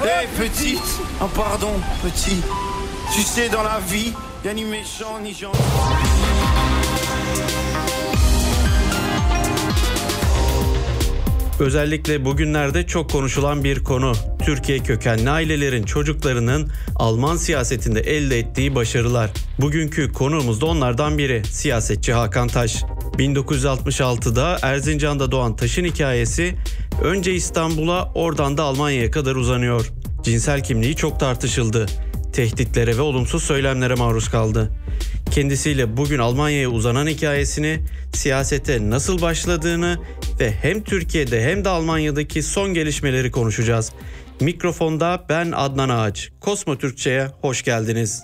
Hey petite, oh pardon petit, tu sais dans la vie, y'a ni méchant ni gentil. Özellikle bugünlerde çok konuşulan bir konu. Türkiye kökenli ailelerin çocuklarının Alman siyasetinde elde ettiği başarılar. Bugünkü konuğumuz da onlardan biri, siyasetçi Hakan Taş. 1966'da Erzincan'da doğan Taş'ın hikayesi önce İstanbul'a, oradan da Almanya'ya kadar uzanıyor. Cinsel kimliği çok tartışıldı. Tehditlere ve olumsuz söylemlere maruz kaldı. Kendisiyle bugün Almanya'ya uzanan hikayesini, siyasete nasıl başladığını ve hem Türkiye'de hem de Almanya'daki son gelişmeleri konuşacağız. Mikrofonda ben Adnan Ağaç. Kosmo Türkçe'ye hoş geldiniz.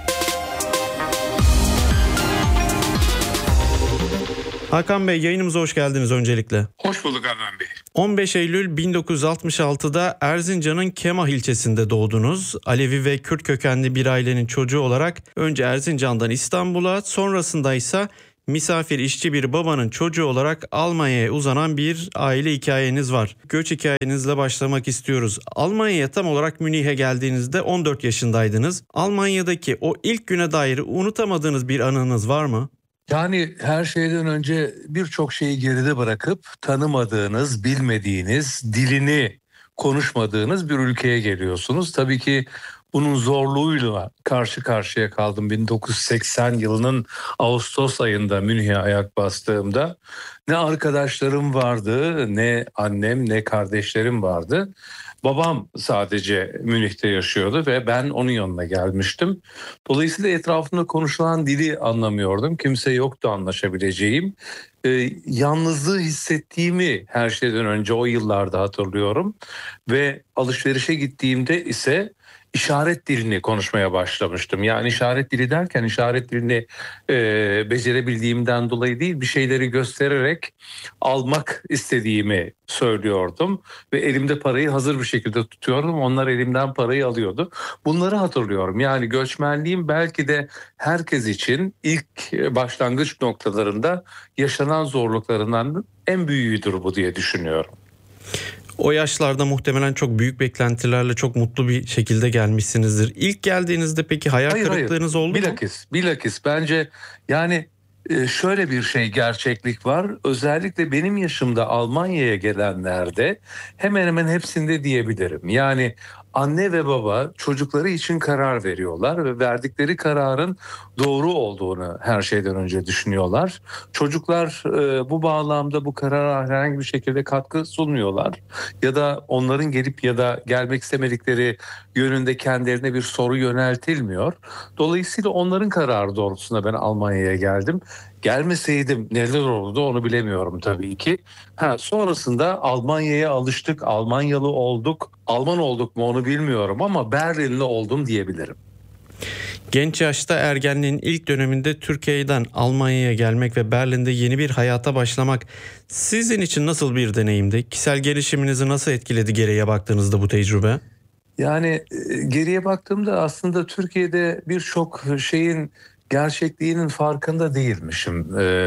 Hakan Bey, yayınımıza hoş geldiniz öncelikle. Hoş bulduk Adnan Bey. 15 Eylül 1966'da Erzincan'ın Kemah ilçesinde doğdunuz. Alevi ve Kürt kökenli bir ailenin çocuğu olarak önce Erzincan'dan İstanbul'a, sonrasında ise misafir işçi bir babanın çocuğu olarak Almanya'ya uzanan bir aile hikayeniz var. Göç hikayenizle başlamak istiyoruz. Almanya'ya tam olarak Münih'e geldiğinizde 14 yaşındaydınız. Almanya'daki o ilk güne dair unutamadığınız bir anınız var mı? Yani her şeyden önce birçok şeyi geride bırakıp tanımadığınız, bilmediğiniz, dilini konuşmadığınız bir ülkeye geliyorsunuz. Tabii ki bunun zorluğuyla karşı karşıya kaldım. 1980 yılının Ağustos ayında Münih'e ayak bastığımda ne arkadaşlarım vardı, ne annem, ne kardeşlerim vardı. Babam sadece Münih'te yaşıyordu ve ben onun yanına gelmiştim. Dolayısıyla etrafımda konuşulan dili anlamıyordum. Kimse yoktu anlaşabileceğim. Yalnızlığı hissettiğimi her şeyden önce o yıllarda hatırlıyorum. Ve alışverişe gittiğimde ise işaret dilini konuşmaya başlamıştım. Yani işaret dili derken işaret dilini becerebildiğimden dolayı değil, bir şeyleri göstererek almak istediğimi söylüyordum. Ve elimde parayı hazır bir şekilde tutuyordum. Onlar elimden parayı alıyordu. Bunları hatırlıyorum. Yani göçmenliğin belki de herkes için ilk başlangıç noktalarında yaşanan zorluklarından en büyüğüdür bu diye düşünüyorum. O yaşlarda muhtemelen çok büyük beklentilerle çok mutlu bir şekilde gelmişsinizdir. İlk geldiğinizde peki hayal kırıklığınız oldu mu? Bilakis bence yani şöyle bir gerçeklik var. Özellikle benim yaşımda Almanya'ya gelenlerde hemen hemen hepsinde diyebilirim. Yani anne ve baba çocukları için karar veriyorlar ve verdikleri kararın doğru olduğunu her şeyden önce düşünüyorlar. Çocuklar bu bağlamda bu karara herhangi bir şekilde katkı sunmuyorlar. Ya da onların gelip ya da gelmek istemedikleri yönünde kendilerine bir soru yöneltilmiyor. Dolayısıyla onların kararı doğrultusunda ben Almanya'ya geldim. Gelmeseydim neler olurdu onu bilemiyorum tabii ki. Sonrasında Almanya'ya alıştık, Almanyalı olduk. Alman olduk mu onu bilmiyorum ama Berlinli oldum diyebilirim. Genç yaşta ergenliğin ilk döneminde Türkiye'den Almanya'ya gelmek ve Berlin'de yeni bir hayata başlamak sizin için nasıl bir deneyimdi? Kişisel gelişiminizi nasıl etkiledi geriye baktığınızda bu tecrübe? Yani geriye baktığımda aslında Türkiye'de birçok şeyin gerçekliğinin farkında değilmişim.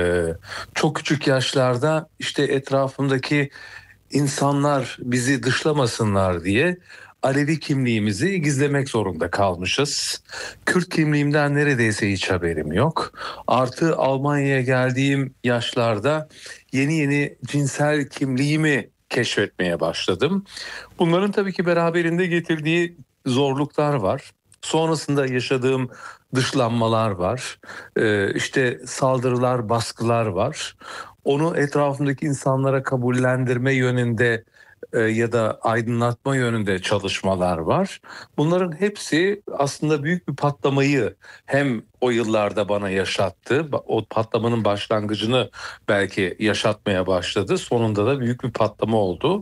Çok küçük yaşlarda işte etrafımdaki insanlar bizi dışlamasınlar diye Alevi kimliğimizi gizlemek zorunda kalmışız. Kürt kimliğimden neredeyse hiç haberim yok. Artı Almanya'ya geldiğim yaşlarda yeni cinsel kimliğimi keşfetmeye başladım. Bunların tabii ki beraberinde getirdiği zorluklar var. Sonrasında yaşadığım dışlanmalar var. İşte saldırılar, baskılar var. Onu etrafımdaki insanlara kabullendirme yönünde ya da aydınlatma yönünde çalışmalar var. Bunların hepsi aslında büyük bir patlamayı hem o yıllarda bana yaşattı. O patlamanın başlangıcını belki yaşatmaya başladı. Sonunda da büyük bir patlama oldu.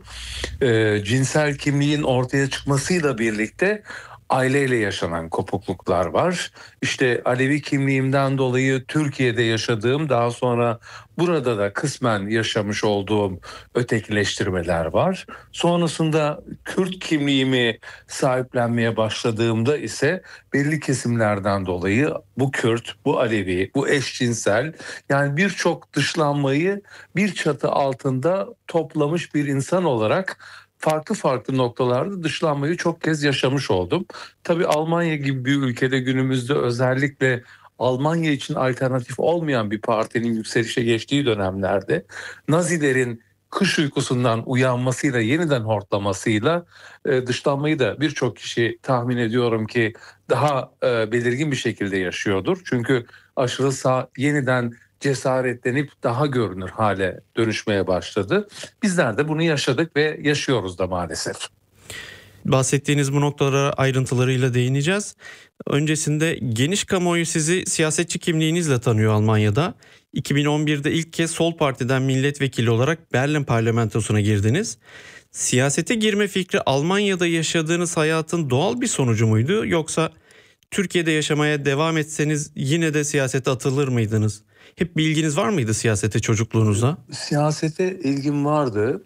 Cinsel kimliğin ortaya çıkmasıyla birlikte aileyle yaşanan kopukluklar var. İşte Alevi kimliğimden dolayı Türkiye'de yaşadığım, daha sonra burada da kısmen yaşamış olduğum ötekileştirmeler var. Sonrasında Kürt kimliğimi sahiplenmeye başladığımda ise belli kesimlerden dolayı bu Kürt, bu Alevi, bu eşcinsel, yani birçok dışlanmayı bir çatı altında toplamış bir insan olarak farklı farklı noktalarda dışlanmayı çok kez yaşamış oldum. Tabii Almanya gibi bir ülkede günümüzde özellikle Almanya için alternatif olmayan bir partinin yükselişe geçtiği dönemlerde Nazilerin kış uykusundan uyanmasıyla, yeniden hortlamasıyla dışlanmayı da birçok kişi tahmin ediyorum ki daha belirgin bir şekilde yaşıyordur. Çünkü aşırı sağ yeniden cesaretlenip daha görünür hale dönüşmeye başladı. Bizler de bunu yaşadık ve yaşıyoruz da maalesef. Bahsettiğiniz bu noktalara ayrıntılarıyla değineceğiz. Öncesinde geniş kamuoyu sizi siyasetçi kimliğinizle tanıyor Almanya'da. 2011'de ilk kez Sol Parti'den milletvekili olarak Berlin parlamentosuna girdiniz. Siyasete girme fikri Almanya'da yaşadığınız hayatın doğal bir sonucu muydu, yoksa Türkiye'de yaşamaya devam etseniz yine de siyasete atılır mıydınız? Hep bir ilginiz var mıydı siyasete çocukluğunuzda? Siyasete ilgim vardı.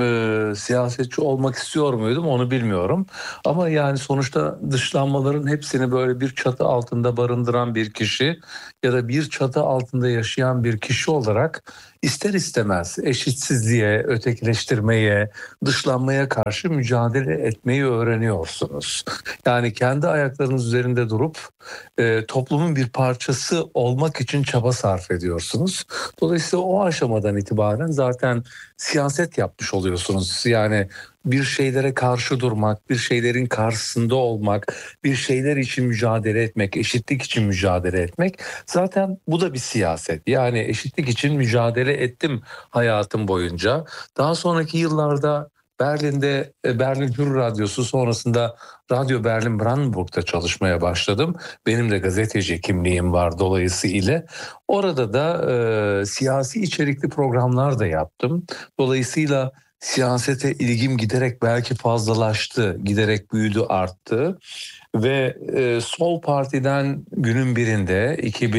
Siyasetçi olmak istiyor muydum onu bilmiyorum. Ama yani sonuçta dışlanmaların hepsini böyle bir çatı altında barındıran bir kişi ya da bir çatı altında yaşayan bir kişi olarak ister istemez eşitsizliğe, ötekileştirmeye, dışlanmaya karşı mücadele etmeyi öğreniyorsunuz. Yani kendi ayaklarınız üzerinde durup toplumun bir parçası olmak için çaba sarf ediyorsunuz. Dolayısıyla o aşamadan itibaren zaten siyaset yapmış oluyorsunuz. Yani bir şeylere karşı durmak, bir şeylerin karşısında olmak, bir şeyler için mücadele etmek, eşitlik için mücadele etmek, zaten bu da bir siyaset. Yani eşitlik için mücadele ettim hayatım boyunca. Daha sonraki yıllarda Berlin'de Berlin Hür Radyosu, sonrasında Radyo Berlin Brandenburg'da çalışmaya başladım. Benim de gazeteci kimliğim var dolayısıyla. Orada da siyasi içerikli programlar da yaptım. Dolayısıyla siyasete ilgim giderek belki fazlalaştı, giderek büyüdü, arttı. Ve Sol Parti'den günün birinde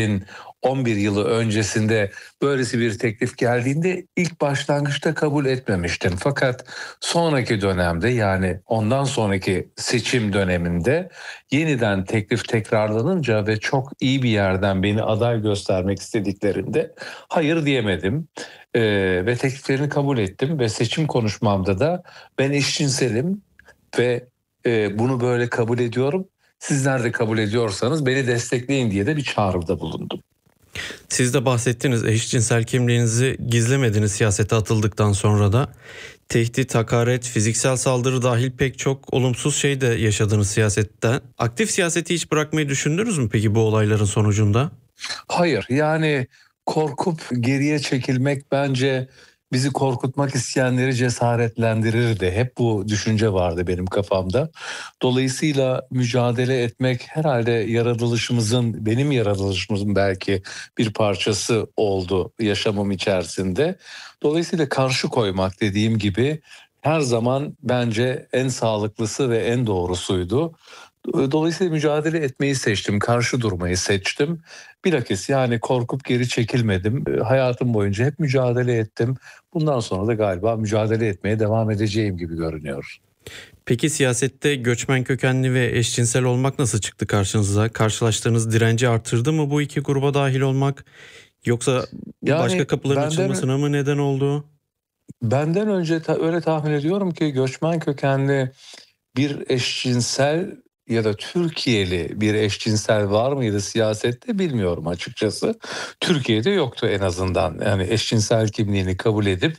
2011 yılı öncesinde böylesi bir teklif geldiğinde ilk başlangıçta kabul etmemiştim. Fakat sonraki dönemde, yani ondan sonraki seçim döneminde yeniden teklif tekrarlanınca ve çok iyi bir yerden beni aday göstermek istediklerinde hayır diyemedim. Ve tekliflerini kabul ettim ve seçim konuşmamda da ben eşcinselim ve bunu böyle kabul ediyorum. Sizler de kabul ediyorsanız beni destekleyin diye de bir çağrıda bulundum. Siz de bahsettiniz, eşcinsel kimliğinizi gizlemediniz siyasete atıldıktan sonra da. Tehdit, hakaret, fiziksel saldırı dahil pek çok olumsuz şey de yaşadınız siyasetten. Aktif siyaseti hiç bırakmayı düşündünüz mü peki bu olayların sonucunda? Hayır, yani korkup geriye çekilmek bence bizi korkutmak isteyenleri cesaretlendirirdi. Hep bu düşünce vardı benim kafamda. Dolayısıyla mücadele etmek herhalde yaratılışımızın, benim yaratılışımızın belki bir parçası oldu yaşamım içerisinde. Dolayısıyla karşı koymak, dediğim gibi, her zaman bence en sağlıklısı ve en doğrusuydu. Dolayısıyla mücadele etmeyi seçtim, karşı durmayı seçtim. Bilakis yani korkup geri çekilmedim. Hayatım boyunca hep mücadele ettim. Bundan sonra da galiba mücadele etmeye devam edeceğim gibi görünüyor. Peki siyasette göçmen kökenli ve eşcinsel olmak nasıl çıktı karşınıza? Karşılaştığınız direnci artırdı mı bu iki gruba dahil olmak? Yoksa Yani başka kapıların açılmasına mı neden oldu? Benden önce öyle tahmin ediyorum ki göçmen kökenli bir eşcinsel ya da Türkiye'li bir eşcinsel var mıydı siyasette bilmiyorum açıkçası. Türkiye'de yoktu en azından. Yani eşcinsel kimliğini kabul edip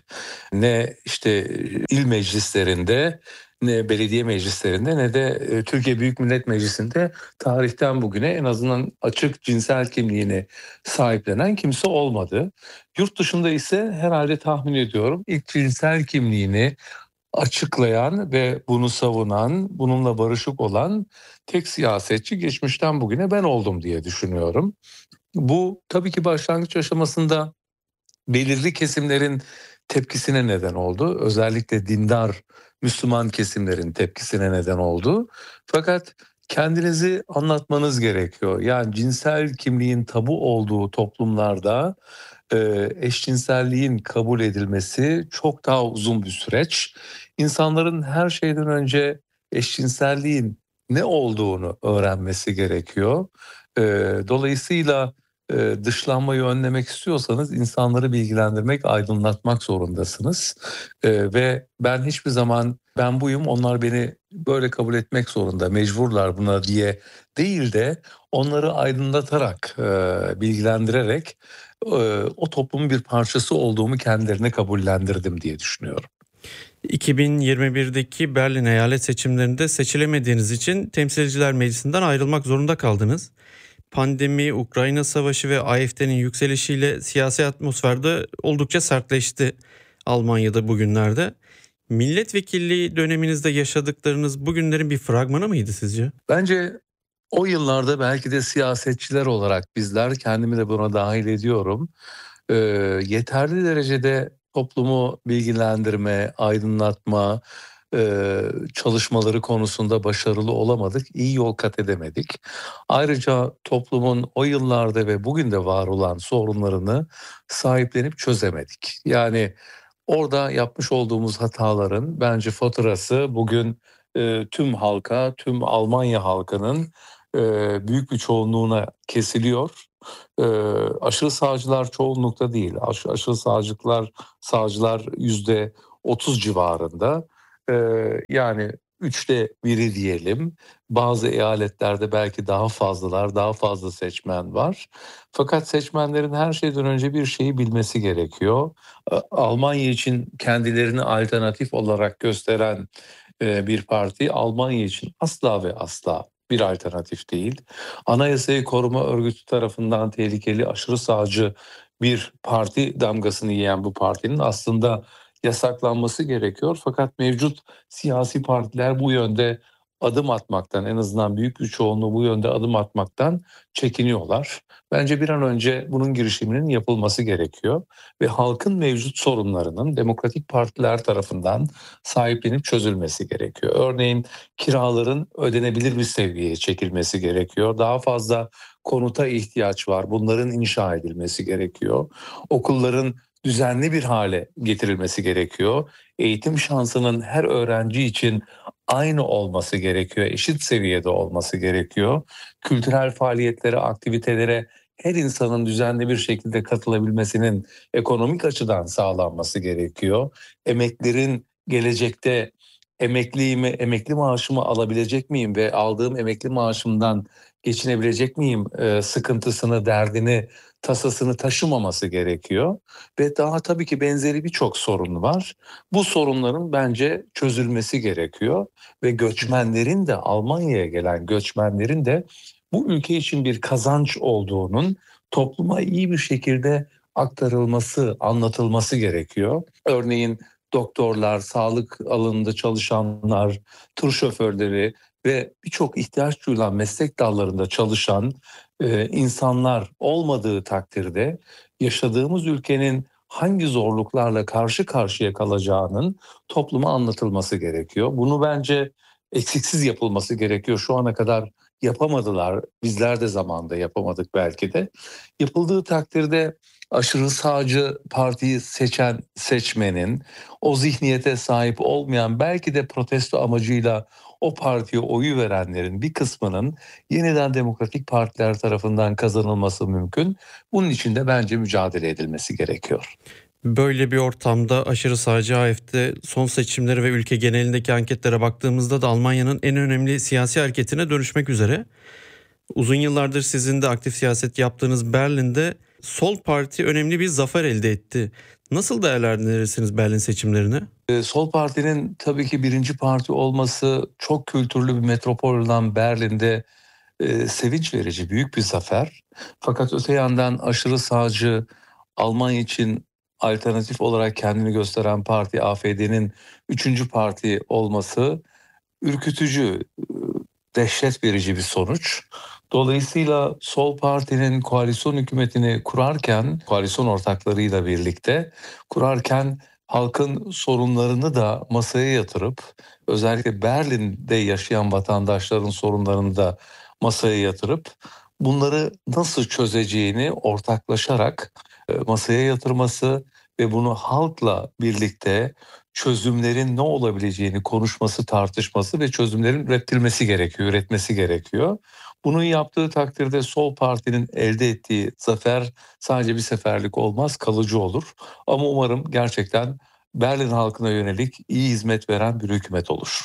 ne işte il meclislerinde, ne belediye meclislerinde, ne de Türkiye Büyük Millet Meclisi'nde tarihten bugüne en azından açık cinsel kimliğini sahiplenen kimse olmadı. Yurt dışında ise herhalde tahmin ediyorum ilk cinsel kimliğini açıklayan ve bunu savunan, bununla barışık olan tek siyasetçi geçmişten bugüne ben oldum diye düşünüyorum. Bu tabii ki başlangıç aşamasında belirli kesimlerin tepkisine neden oldu. Özellikle dindar Müslüman kesimlerin tepkisine neden oldu. Fakat kendinizi anlatmanız gerekiyor. Yani cinsel kimliğin tabu olduğu toplumlarda eşcinselliğin kabul edilmesi çok daha uzun bir süreç. İnsanların her şeyden önce eşcinselliğin ne olduğunu öğrenmesi gerekiyor. Dolayısıyla dışlanmayı önlemek istiyorsanız insanları bilgilendirmek, aydınlatmak zorundasınız. Ve ben hiçbir zaman ben buyum, onlar beni böyle kabul etmek zorunda, mecburlar buna diye değil de onları aydınlatarak, bilgilendirerek o toplumun bir parçası olduğumu kendilerine kabullendirdim diye düşünüyorum. 2021'deki Berlin eyalet seçimlerinde seçilemediğiniz için Temsilciler Meclisi'nden ayrılmak zorunda kaldınız. Pandemi, Ukrayna Savaşı ve AfD'nin yükselişiyle siyasi atmosferde oldukça sertleşti Almanya'da bugünlerde. Milletvekilliği döneminizde yaşadıklarınız bugünlerin bir fragmanı mıydı sizce? Bence o yıllarda belki de siyasetçiler olarak bizler, kendimi de buna dahil ediyorum, yeterli derecede toplumu bilgilendirme, aydınlatma çalışmaları konusunda başarılı olamadık, iyi yol kat edemedik. Ayrıca toplumun o yıllarda ve bugün de var olan sorunlarını sahiplenip çözemedik. Yani orada yapmış olduğumuz hataların bence faturası bugün tüm halka, tüm Almanya halkının büyük bir çoğunluğuna kesiliyor. Aşırı sağcılar çoğunlukta değil. Aşırı sağcılar %30 civarında. Yani 1/3 diyelim. Bazı eyaletlerde belki daha fazlalar, daha fazla seçmen var. Fakat seçmenlerin her şeyden önce bir şeyi bilmesi gerekiyor. Almanya için kendilerini alternatif olarak gösteren bir parti Almanya için asla ve asla bir alternatif değil. Anayasayı Koruma Örgütü tarafından tehlikeli, aşırı sağcı bir parti damgasını yiyen bu partinin aslında yasaklanması gerekiyor. Fakat mevcut siyasi partiler bu yönde adım atmaktan, en azından büyük bir çoğunluğu bu yönde adım atmaktan çekiniyorlar. Bence bir an önce bunun girişiminin yapılması gerekiyor ve halkın mevcut sorunlarının demokratik partiler tarafından sahiplenip çözülmesi gerekiyor. Örneğin kiraların ödenebilir bir seviyeye çekilmesi gerekiyor. Daha fazla konuta ihtiyaç var. Bunların inşa edilmesi gerekiyor. Okulların düzenli bir hale getirilmesi gerekiyor. Eğitim şansının her öğrenci için aynı olması gerekiyor, eşit seviyede olması gerekiyor. Kültürel faaliyetlere, aktivitelere her insanın düzenli bir şekilde katılabilmesinin ekonomik açıdan sağlanması gerekiyor. Emeklilerin gelecekte emekli maaşımı alabilecek miyim ve aldığım emekli maaşımdan geçinebilecek miyim sıkıntısını, derdini, tasasını taşımaması gerekiyor. Ve daha tabii ki benzeri birçok sorun var. Bu sorunların bence çözülmesi gerekiyor ve göçmenlerin de, Almanya'ya gelen göçmenlerin de bu ülke için bir kazanç olduğunun topluma iyi bir şekilde aktarılması, anlatılması gerekiyor. Örneğin doktorlar, sağlık alanında çalışanlar, tur şoförleri ve birçok ihtiyaç duyulan meslek dallarında çalışan insanlar olmadığı takdirde yaşadığımız ülkenin hangi zorluklarla karşı karşıya kalacağının topluma anlatılması gerekiyor. Bunu bence eksiksiz yapılması gerekiyor. Şu ana kadar yapamadılar. Bizler de zamanında yapamadık belki de. Yapıldığı takdirde aşırı sağcı partiyi seçen seçmenin, o zihniyete sahip olmayan, belki de protesto amacıyla o partiye oyu verenlerin bir kısmının yeniden demokratik partiler tarafından kazanılması mümkün. Bunun için de bence mücadele edilmesi gerekiyor. Böyle bir ortamda aşırı sağcı AfD son seçimleri ve ülke genelindeki anketlere baktığımızda da Almanya'nın en önemli siyasi hareketine dönüşmek üzere. Uzun yıllardır sizin de aktif siyaset yaptığınız Berlin'de Sol Parti önemli bir zafer elde etti. Nasıl değerlendirirsiniz Berlin seçimlerini? Sol Parti'nin tabii ki birinci parti olması, çok kültürlü bir metropol olan Berlin'de sevinç verici, büyük bir zafer. Fakat öte yandan aşırı sağcı, Almanya için alternatif olarak kendini gösteren parti AfD'nin üçüncü parti olması ürkütücü, dehşet verici bir sonuç. Dolayısıyla Sol Parti'nin koalisyon hükümetini kurarken, koalisyon ortaklarıyla birlikte kurarken halkın sorunlarını da masaya yatırıp, özellikle Berlin'de yaşayan vatandaşların sorunlarını da masaya yatırıp bunları nasıl çözeceğini ortaklaşarak masaya yatırması ve bunu halkla birlikte çözümlerin ne olabileceğini konuşması, tartışması ve çözümlerin üretmesi gerekiyor. Bunu yaptığı takdirde Sol Parti'nin elde ettiği zafer sadece bir seferlik olmaz, kalıcı olur. Ama umarım gerçekten Berlin halkına yönelik iyi hizmet veren bir hükümet oluşur.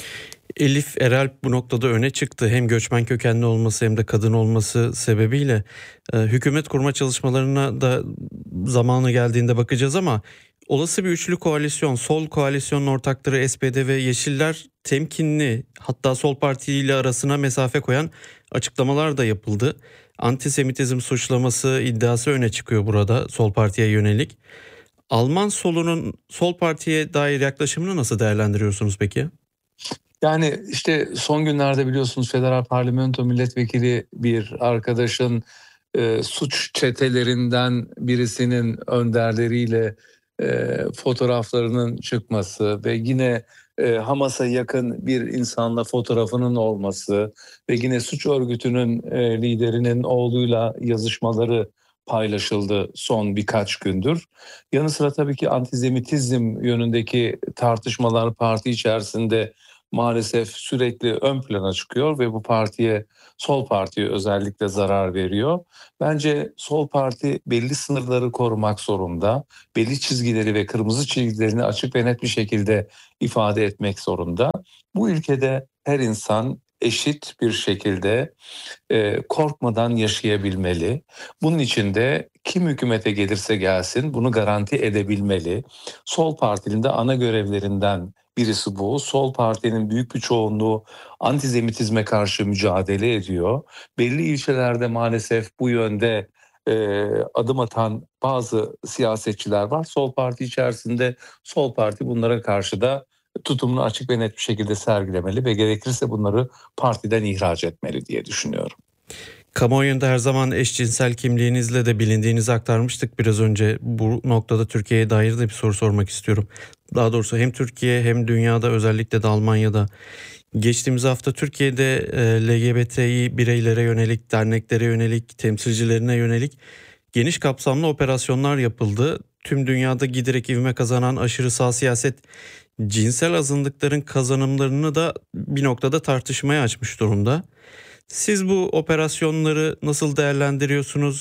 Elif Eralp bu noktada öne çıktı. Hem göçmen kökenli olması hem de kadın olması sebebiyle hükümet kurma çalışmalarına da zamanı geldiğinde bakacağız ama olası bir üçlü koalisyon, sol koalisyonun ortakları SPD ve Yeşiller temkinli, hatta Sol Parti ile arasına mesafe koyan açıklamalar da yapıldı. Antisemitizm suçlaması iddiası öne çıkıyor burada Sol Parti'ye yönelik. Alman solunun Sol Parti'ye dair yaklaşımını nasıl değerlendiriyorsunuz peki? Yani işte son günlerde biliyorsunuz Federal Parlamento Milletvekili bir arkadaşın suç çetelerinden birisinin önderleriyle fotoğraflarının çıkması ve yine Hamas'a yakın bir insanla fotoğrafının olması ve yine suç örgütünün liderinin oğluyla yazışmaları paylaşıldı son birkaç gündür. Yanı sıra tabii ki antisemitizm yönündeki tartışmalar parti içerisinde maalesef sürekli ön plana çıkıyor ve bu Sol Parti'ye özellikle zarar veriyor. Bence Sol Parti belli sınırları korumak zorunda, belli çizgileri ve kırmızı çizgilerini açık ve net bir şekilde ifade etmek zorunda. Bu ülkede her insan eşit bir şekilde korkmadan yaşayabilmeli. Bunun için de kim hükümete gelirse gelsin bunu garanti edebilmeli. Sol Parti'nin de ana görevlerinden birisi bu. Sol Parti'nin büyük bir çoğunluğu antisemitizme karşı mücadele ediyor. Belli ilçelerde maalesef bu yönde adım atan bazı siyasetçiler var. Sol Parti içerisinde Sol Parti bunlara karşı da tutumunu açık ve net bir şekilde sergilemeli ve gerekirse bunları partiden ihraç etmeli diye düşünüyorum. Kamuoyunda her zaman eşcinsel kimliğinizle de bilindiğinizi aktarmıştık biraz önce. Bu noktada Türkiye'ye dair de bir soru sormak istiyorum. Daha doğrusu hem Türkiye hem dünyada, özellikle de Almanya'da. Geçtiğimiz hafta Türkiye'de LGBTİ bireylere yönelik, derneklere yönelik, temsilcilerine yönelik geniş kapsamlı operasyonlar yapıldı. Tüm dünyada giderek ivme kazanan aşırı sağ siyaset cinsel azınlıkların kazanımlarını da bir noktada tartışmaya açmış durumda. Siz bu operasyonları nasıl değerlendiriyorsunuz?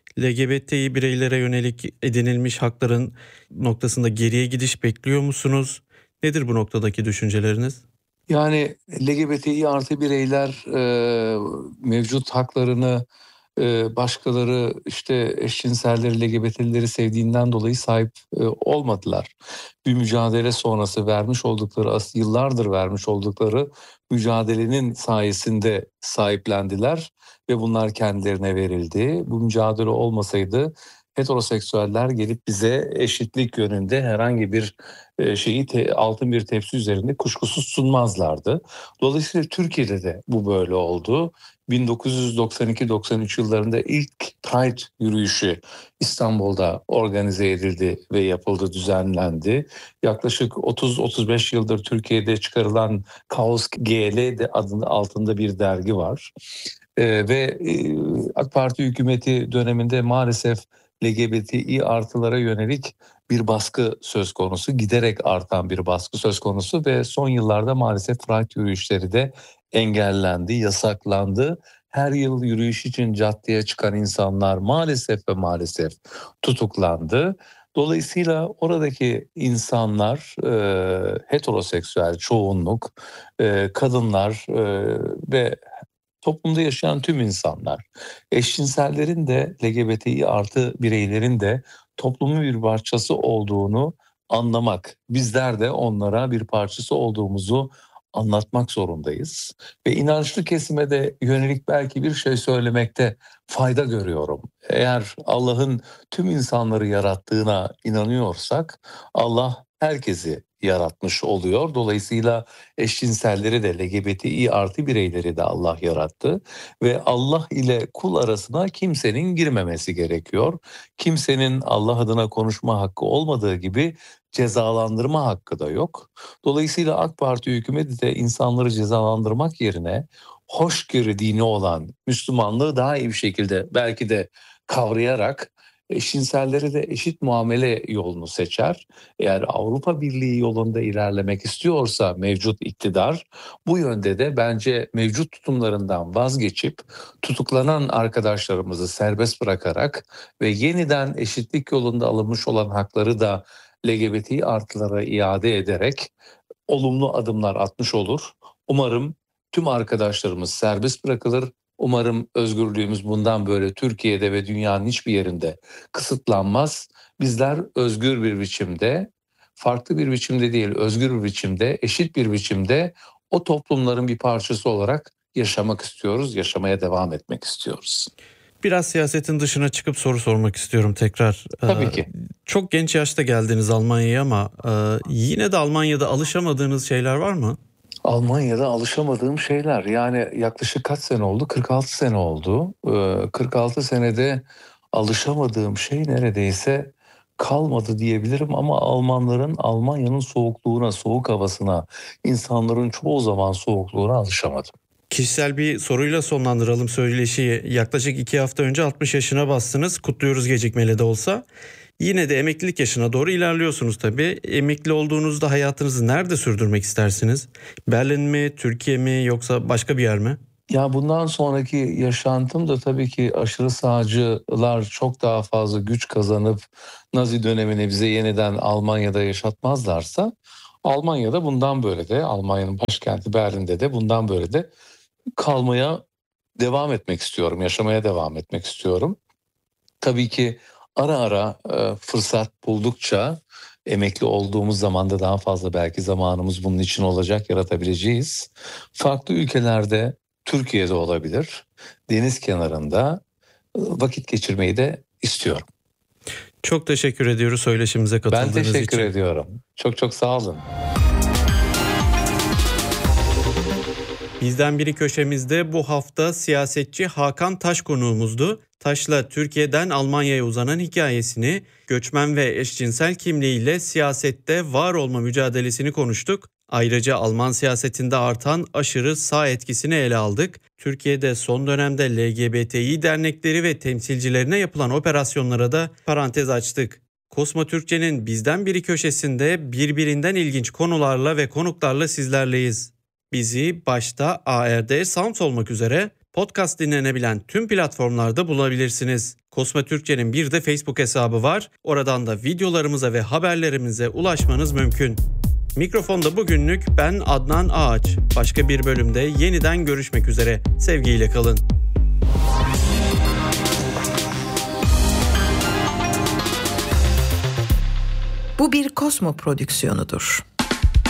LGBTİ bireylere yönelik edinilmiş hakların noktasında geriye gidiş bekliyor musunuz? Nedir bu noktadaki düşünceleriniz? Yani LGBTİ artı bireyler mevcut haklarını başkaları işte eşcinselleri, LGBT'lileri sevdiğinden dolayı sahip olmadılar. Bir mücadele sonrası yıllardır vermiş oldukları mücadelenin sayesinde sahiplendiler ve bunlar kendilerine verildi. Bu mücadele olmasaydı heteroseksüeller gelip bize eşitlik yönünde herhangi bir altın bir tepsi üzerinde kuşkusuz sunmazlardı. Dolayısıyla Türkiye'de de bu böyle oldu. 1992-93 yıllarında ilk Pride yürüyüşü İstanbul'da organize edildi ve yapıldı, düzenlendi. Yaklaşık 30-35 yıldır Türkiye'de çıkarılan Kaos GL de adının altında bir dergi var. Ve AK Parti hükümeti döneminde maalesef LGBTİ artılara yönelik bir baskı söz konusu, giderek artan bir baskı söz konusu ve son yıllarda maalesef Pride yürüyüşleri de engellendi, yasaklandı. Her yıl yürüyüş için caddeye çıkan insanlar maalesef tutuklandı. Dolayısıyla oradaki insanlar heteroseksüel çoğunluk, kadınlar ve toplumda yaşayan tüm insanlar, eşcinsellerin de LGBTİ artı bireylerin de toplumun bir parçası olduğunu anlamak, bizler de onlara bir parçası olduğumuzu anlatmak zorundayız. Ve inançlı kesime de yönelik belki bir şey söylemekte fayda görüyorum. Eğer Allah'ın tüm insanları yarattığına inanıyorsak Allah herkesi yaratmış oluyor. Dolayısıyla eşcinselleri de LGBTİ artı bireyleri de Allah yarattı. Ve Allah ile kul arasına kimsenin girmemesi gerekiyor. Kimsenin Allah adına konuşma hakkı olmadığı gibi cezalandırma hakkı da yok. Dolayısıyla AK Parti hükümeti de insanları cezalandırmak yerine hoşgörü dini olan Müslümanlığı daha iyi bir şekilde belki de kavrayarak eşcinsellere de eşit muamele yolunu seçer. Eğer Avrupa Birliği yolunda ilerlemek istiyorsa mevcut iktidar, bu yönde de bence mevcut tutumlarından vazgeçip tutuklanan arkadaşlarımızı serbest bırakarak ve yeniden eşitlik yolunda alınmış olan hakları da LGBT artılara iade ederek olumlu adımlar atmış olur. Umarım tüm arkadaşlarımız serbest bırakılır. Umarım özgürlüğümüz bundan böyle Türkiye'de ve dünyanın hiçbir yerinde kısıtlanmaz. Bizler özgür bir biçimde, farklı bir biçimde değil, özgür bir biçimde, eşit bir biçimde o toplumların bir parçası olarak yaşamak istiyoruz, yaşamaya devam etmek istiyoruz. Biraz siyasetin dışına çıkıp soru sormak istiyorum tekrar. Tabii ki. Çok genç yaşta geldiniz Almanya'ya ama yine de Almanya'da alışamadığınız şeyler var mı? Almanya'da alışamadığım şeyler, yani yaklaşık kaç sene oldu? 46 sene oldu. 46 senede alışamadığım şey neredeyse kalmadı diyebilirim ama Almanya'nın soğukluğuna, soğuk havasına, insanların çoğu zaman soğukluğuna alışamadım. Kişisel bir soruyla sonlandıralım söyleşiyi. Yaklaşık 2 hafta önce 60 yaşına bastınız. Kutluyoruz gecikmeli de olsa. Yine de emeklilik yaşına doğru ilerliyorsunuz tabii. Emekli olduğunuzda hayatınızı nerede sürdürmek istersiniz? Berlin mi, Türkiye mi yoksa başka bir yer mi? Ya bundan sonraki yaşantım da tabii ki aşırı sağcılar çok daha fazla güç kazanıp Nazi dönemini bize yeniden Almanya'da yaşatmazlarsa Almanya'da bundan böyle de, Almanya'nın başkenti Berlin'de de bundan böyle de kalmaya devam etmek istiyorum, yaşamaya devam etmek istiyorum. Tabii ki ara ara fırsat buldukça emekli olduğumuz zaman da daha fazla belki zamanımız bunun için olacak, yaratabileceğiz. Farklı ülkelerde, Türkiye'de olabilir, deniz kenarında vakit geçirmeyi de istiyorum. Çok teşekkür ediyoruz söyleşimize katıldığınız için. Ben teşekkür ediyorum. Çok çok sağ olun. Bizden biri köşemizde bu hafta siyasetçi Hakan Taş konuğumuzdu. Taş'la Türkiye'den Almanya'ya uzanan hikayesini, göçmen ve eşcinsel kimliğiyle siyasette var olma mücadelesini konuştuk. Ayrıca Alman siyasetinde artan aşırı sağ etkisini ele aldık. Türkiye'de son dönemde LGBTİ dernekleri ve temsilcilerine yapılan operasyonlara da parantez açtık. Kosmo Türkçe'nin bizden biri köşesinde birbirinden ilginç konularla ve konuklarla sizlerleyiz. Bizi başta ARD Sound olmak üzere podcast dinlenebilen tüm platformlarda bulabilirsiniz. Kosmo Türkçe'nin bir de Facebook hesabı var. Oradan da videolarımıza ve haberlerimize ulaşmanız mümkün. Mikrofonda bugünlük ben Adnan Ağaç. Başka bir bölümde yeniden görüşmek üzere. Sevgiyle kalın. Bu bir Kosmo prodüksiyonudur.